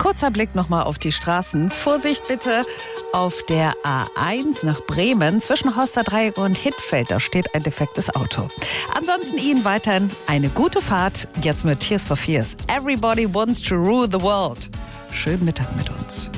Kurzer Blick nochmal auf die Straßen. Vorsicht bitte auf der A1 nach Bremen. Zwischen Horsterdreieck und Hittfeld, da steht ein defektes Auto. Ansonsten Ihnen weiterhin eine gute Fahrt. Jetzt mit Tears for Fears. Everybody wants to rule the world. Schönen Mittag mit uns.